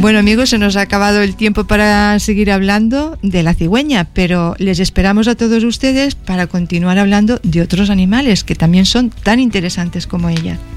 Bueno, amigos, se nos ha acabado el tiempo para seguir hablando de la cigüeña, pero les esperamos a todos ustedes para continuar hablando de otros animales que también son tan interesantes como ella.